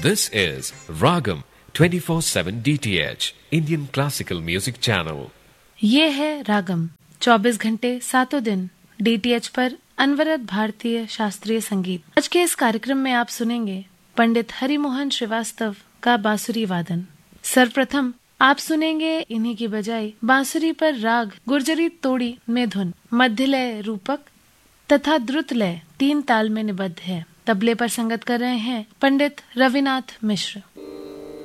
This is Ragam 24/7 DTH Indian Classical Music Channel. ये है रागम 24 घंटे सातों दिन DTH पर अनवरत भारतीय शास्त्रीय संगीत। आज के इस कार्यक्रम में आप सुनेंगे पंडित हरिमोहन श्रीवास्तव का बांसुरी वादन। सर्वप्रथम आप सुनेंगे इन्हीं की बजाई बांसुरी पर राग गुर्जरी तोड़ी में धुन, मध्य लय रूपक तथा द्रुत लय 3 ताल में निबद्ध है। तबले पर संगत कर रहे हैं पंडित रविनाथ मिश्र।